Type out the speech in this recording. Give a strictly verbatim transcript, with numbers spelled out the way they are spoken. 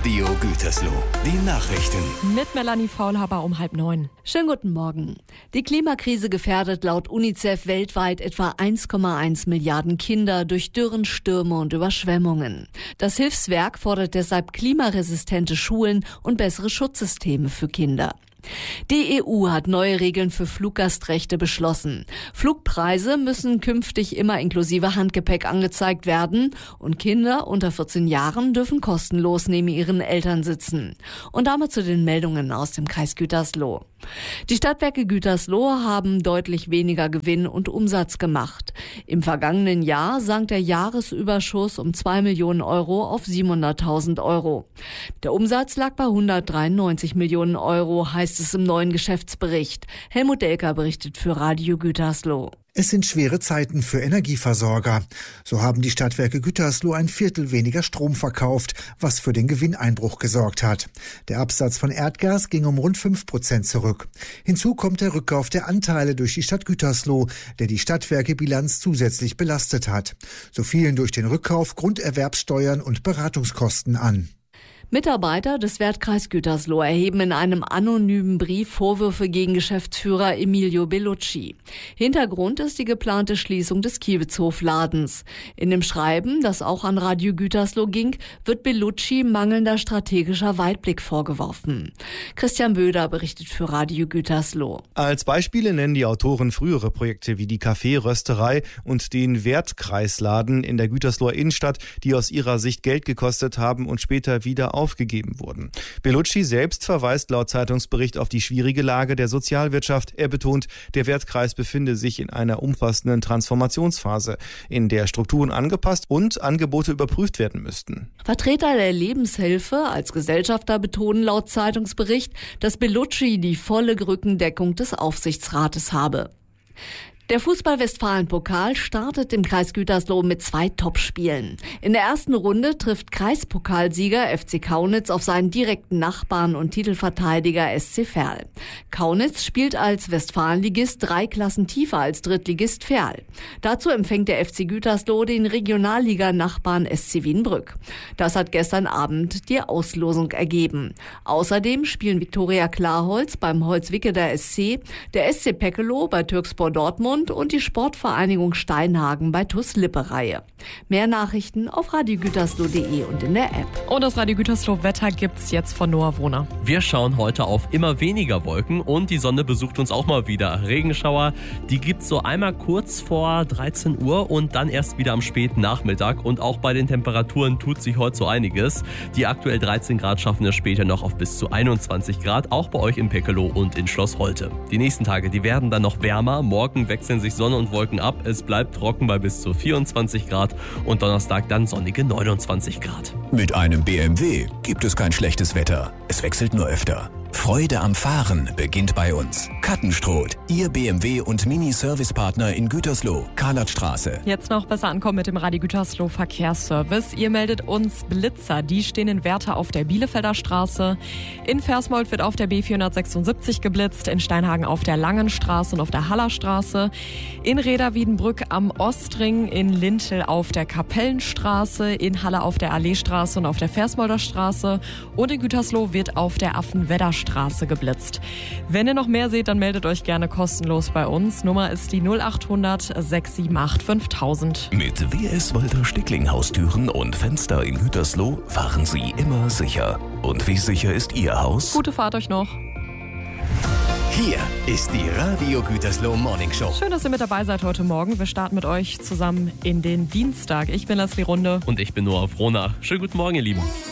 Radio Gütersloh. Die Nachrichten. Mit Melanie Faulhaber um halb neun. Schönen guten Morgen. Die Klimakrise gefährdet laut UNICEF weltweit etwa eins Komma eins Milliarden Kinder durch Dürren, Stürme und Überschwemmungen. Das Hilfswerk fordert deshalb klimaresistente Schulen und bessere Schutzsysteme für Kinder. Die E U hat neue Regeln für Fluggastrechte beschlossen. Flugpreise müssen künftig immer inklusive Handgepäck angezeigt werden und Kinder unter vierzehn Jahren dürfen kostenlos neben ihren Eltern sitzen. Und damit zu den Meldungen aus dem Kreis Gütersloh. Die Stadtwerke Gütersloh haben deutlich weniger Gewinn und Umsatz gemacht. Im vergangenen Jahr sank der Jahresüberschuss um zwei Millionen Euro auf siebenhunderttausend Euro. Der Umsatz lag bei hundertdreiundneunzig Millionen Euro, heißt es im neuen Geschäftsbericht. Helmut Delker berichtet für Radio Gütersloh. Es sind schwere Zeiten für Energieversorger. So haben die Stadtwerke Gütersloh ein Viertel weniger Strom verkauft, was für den Gewinneinbruch gesorgt hat. Der Absatz von Erdgas ging um rund fünf Prozent zurück. Hinzu kommt der Rückkauf der Anteile durch die Stadt Gütersloh, der die Stadtwerke-Bilanz zusätzlich belastet hat. So fielen durch den Rückkauf Grunderwerbssteuern und Beratungskosten an. Mitarbeiter des Wertkreis Gütersloh erheben in einem anonymen Brief Vorwürfe gegen Geschäftsführer Emilio Bellucci. Hintergrund ist die geplante Schließung des Kiewitzhof-Ladens. In dem Schreiben, das auch an Radio Gütersloh ging, wird Bellucci mangelnder strategischer Weitblick vorgeworfen. Christian Böder berichtet für Radio Gütersloh. Als Beispiele nennen die Autoren frühere Projekte wie die Kaffeerösterei und den Wertkreisladen in der Gütersloher Innenstadt, die aus ihrer Sicht Geld gekostet haben und später wieder aufgegeben wurden. Bellucci selbst verweist laut Zeitungsbericht auf die schwierige Lage der Sozialwirtschaft. Er betont, der Wertkreis befinde sich in einer umfassenden Transformationsphase, in der Strukturen angepasst und Angebote überprüft werden müssten. Vertreter der Lebenshilfe als Gesellschafter betonen laut Zeitungsbericht, dass Bellucci die volle Rückendeckung des Aufsichtsrates habe. Der Fußball-Westfalen-Pokal startet im Kreis Gütersloh mit zwei Topspielen. In der ersten Runde trifft Kreispokalsieger F C Kaunitz auf seinen direkten Nachbarn und Titelverteidiger S C Verl. Kaunitz spielt als Westfalenligist drei Klassen tiefer als Drittligist Verl. Dazu empfängt der F C Gütersloh den Regionalliga-Nachbarn S C Wienbrück. Das hat gestern Abend die Auslosung ergeben. Außerdem spielen Viktoria Klarholz beim Holzwickeder S C, der S C Peckelow bei Türkspor Dortmund und die Sportvereinigung Steinhagen bei T U S Lippe-Reihe. Mehr Nachrichten auf radio gütersloh punkt de und in der App. Und das Radio Gütersloh Wetter gibt's jetzt von Noah Wohner. Wir schauen heute auf immer weniger Wolken und die Sonne besucht uns auch mal wieder. Regenschauer, die gibt's so einmal kurz vor dreizehn Uhr und dann erst wieder am späten Nachmittag. Und auch bei den Temperaturen tut sich heute so einiges. Die aktuell dreizehn Grad schaffen es später noch auf bis zu einundzwanzig Grad, auch bei euch in Peckelow und in Schloss Holte. Die nächsten Tage, die werden dann noch wärmer. Morgen wechseln sich Sonne und Wolken ab. Es bleibt trocken bei bis zu vierundzwanzig Grad und Donnerstag dann sonnige neunundzwanzig Grad. Mit einem B M W gibt es kein schlechtes Wetter. Es wechselt nur öfter. Freude am Fahren beginnt bei uns. Kattenstroth, Ihr B M W und Mini-Service-Partner in Gütersloh, Karlatstraße. Jetzt noch besser ankommen mit dem Radio Gütersloh Verkehrsservice. Ihr meldet uns Blitzer, die stehen in Werther auf der Bielefelder Straße. In Versmold wird auf der B vierhundertsechsundsiebzig geblitzt, in Steinhagen auf der Langen Straße und auf der Haller Straße. In Reda-Wiedenbrück am Ostring, in Lintel auf der Kapellenstraße, in Halle auf der Alleestraße und auf der Versmolder Straße. Und in Gütersloh wird auf der Affenwedder Straße geblitzt. Wenn ihr noch mehr seht, dann meldet euch gerne kostenlos bei uns. Nummer ist die null acht hundert sechs sieben acht fünftausend. Mit W S Walter Stickling Haustüren und Fenster in Gütersloh fahren Sie immer sicher. Und wie sicher ist Ihr Haus? Gute Fahrt euch noch. Hier ist die Radio Gütersloh Morning Show. Schön, dass ihr mit dabei seid heute Morgen. Wir starten mit euch zusammen in den Dienstag. Ich bin Leslie Runde. Und ich bin Noah Frohner. Schönen guten Morgen, ihr Lieben.